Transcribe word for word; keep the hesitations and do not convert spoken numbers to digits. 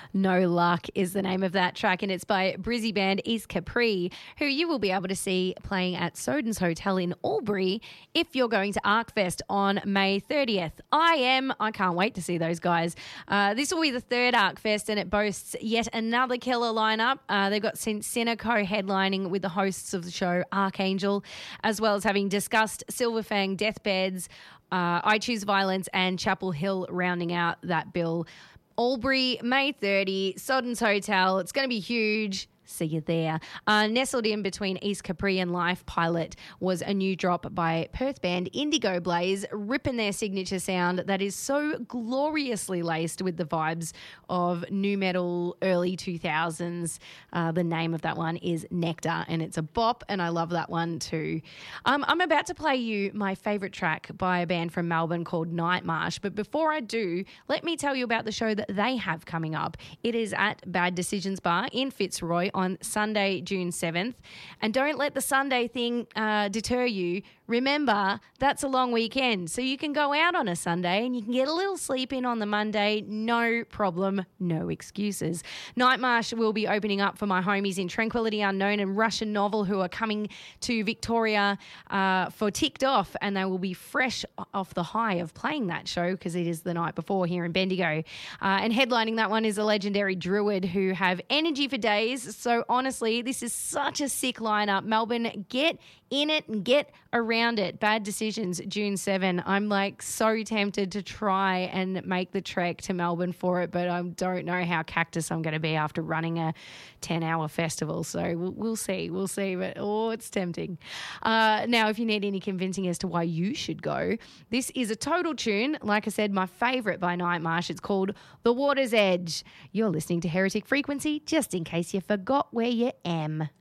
No Luck is the name of that track, and it's by Brizzy band East Capri, who you will be able to see playing at Soden's Hotel in Albury if you're going to ArcFest on May thirtieth. I am. I can't wait to see those guys. Uh, this will be the third ArcFest, and it boasts yet another killer lineup. Uh, they've got Sincina co-headlining with the hosts of the show Archangel, as well as having discussed Silverfang, Deathbeds, uh, I Choose Violence, and Chapel Hill rounding out that bill. Albury, May thirtieth, Soden's Hotel. It's going to be huge. See you there. Uh, nestled in between East Capri and Life Pilot was a new drop by Perth band Indigo Blaze, ripping their signature sound that is so gloriously laced with the vibes of new metal early two thousands. Uh, the name of that one is Nectar, and it's a bop, and I love that one too. Um, I'm about to play you my favourite track by a band from Melbourne called Nightmarsh, but before I do, let me tell you about the show that they have coming up. It is at Bad Decisions Bar in Fitzroy on Sunday, June seventh. And don't let the Sunday thing uh, deter you. Remember, that's a long weekend, so you can go out on a Sunday and you can get a little sleep in on the Monday. No problem, no excuses. Nightmarsh will be opening up for my homies in Tranquility Unknown and Russian Novel, who are coming to Victoria uh, for Ticked Off, and they will be fresh off the high of playing that show because it is the night before here in Bendigo. Uh, and headlining that one is a legendary Druid who have energy for days. So honestly, this is such a sick lineup. Melbourne, get in it and get around it. Bad Decisions, June seventh. I'm like so tempted to try and make the trek to Melbourne for it, but I don't know how cactus I'm going to be after running a ten-hour festival. So we'll, we'll see. We'll see. But, oh, it's tempting. Uh, now, if you need any convincing as to why you should go, this is a total tune. Like I said, my favourite by Nightmarsh. It's called The Water's Edge. You're listening to Heretic Frequency, just in case you forgot where you am.